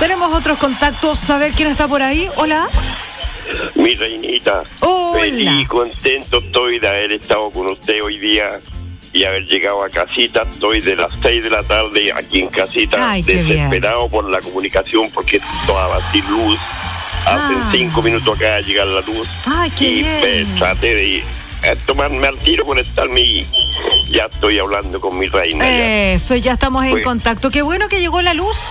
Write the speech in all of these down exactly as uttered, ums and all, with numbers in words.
Tenemos otros contactos. A ver quién está por ahí. Hola. Mi reinita. Hola. Feliz, contento estoy de haber estado con usted hoy día y haber llegado a casita. Estoy de las seis de la tarde aquí en casita. Ay, qué desesperado bien. Por la comunicación porque estaba sin luz. Hace Ah. cinco minutos acaba de llegar la luz. Ay, qué y bien. me traté de ir a tomarme al tiro, conectarme y ya estoy hablando con mi reina. ya. Eso, ya estamos en Pues- contacto. Qué bueno que llegó la luz.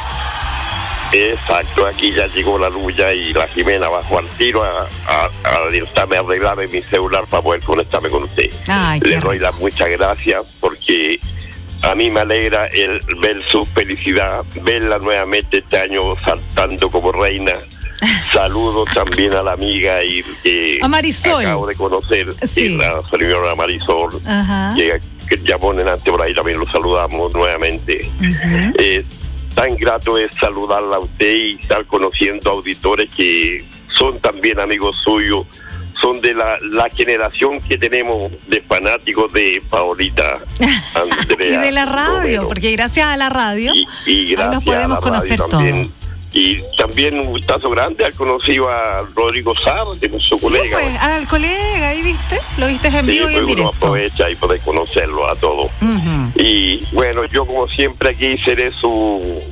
Exacto, aquí ya llegó la luz ya y la Jimena bajó al tiro a, a, a orientarme a arreglar en mi celular para poder conectarme con usted. Ay, Le qué doy rico. las muchas gracias porque a mí me alegra el ver su felicidad, verla nuevamente este año saltando como reina. Saludos también a la amiga y que A Marisol. acabo de conocer, Sí. que la señora Marisol, Ajá. que, que llamó delante por ahí, también lo saludamos nuevamente. Ujú. Eh, tan grato es saludarla a usted y estar conociendo auditores que son también amigos suyos, son de la, la generación que tenemos de fanáticos de Paolita Andrea Y de la radio, Romero. porque gracias a la radio y, y ahí gracias nos podemos a la radio conocer también. todo. Y también un gustazo grande al conocido a Rodrigo Sar, de su Sí, colega. pues, al colega, ahí viste, lo viste en Sí, vivo y en pues uno directo. aprovecha y puede conocerlo a todos. Ujú. Y bueno, yo como siempre aquí seré su,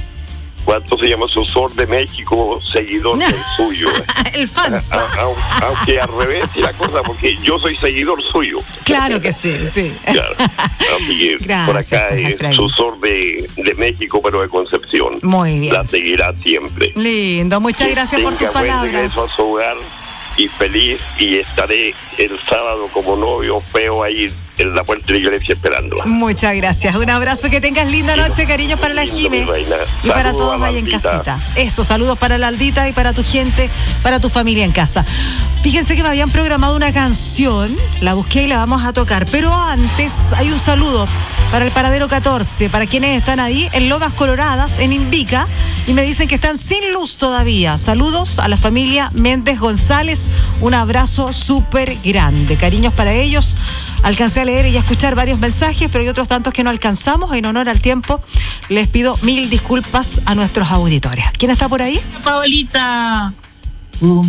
¿cuánto se llama? Su Sol de México, seguidor del suyo. El fans. A- a- Aunque al revés y la cosa, porque yo soy seguidor suyo. Claro que sí, sí. Claro. Así que Gracias, por acá pues, es Efraín. su Sol de, de México, pero de Concepción. Muy bien. La seguirá siempre. Lindo, muchas Que gracias por tus tenga buen palabras. regreso a su hogar y feliz, y estaré el sábado como novio feo ahí en la puerta de la iglesia esperándola. Muchas gracias. Un abrazo, que tengas linda noche, cariños para la Lindo, Jime mi reina. y para Saludos todos a ahí en Aldita. casita. Eso, saludos para la Aldita y para tu gente, para tu familia en casa. Fíjense que me habían programado una canción, la busqué y la vamos a tocar, pero antes hay un saludo para el paradero catorce, para quienes están ahí en Lomas Coloradas, en Invica, y me dicen que están sin luz todavía. Saludos a la familia Méndez González, un abrazo súper grande. Cariños para ellos. Alcancé a leer y a escuchar varios mensajes, pero hay otros tantos que no alcanzamos. En honor al tiempo, les pido mil disculpas a nuestros auditores. ¿Quién está por ahí? Paolita.